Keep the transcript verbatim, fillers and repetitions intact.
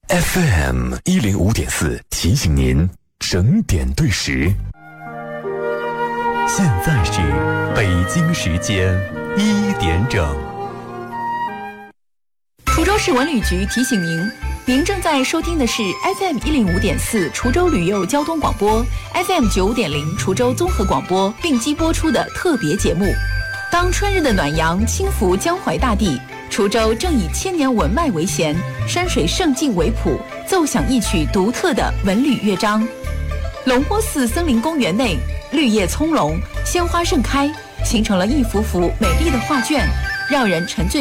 F M 一零五点四提醒您整点对时。现在是北京时间一点整。 滁州市文旅局提醒您，您正在收听的是 F M 一零五点四滁州旅游交通广播 ，F M 九五点零滁州综合广播并机播出的特别节目。当春日的暖阳轻拂江淮大地，滁州正以千年文脉为弦，山水胜境为谱，奏响一曲独特的文旅乐章。龙坡寺森林公园内，绿叶葱茏，鲜花盛开，形成了一幅幅美丽的画卷，让人沉醉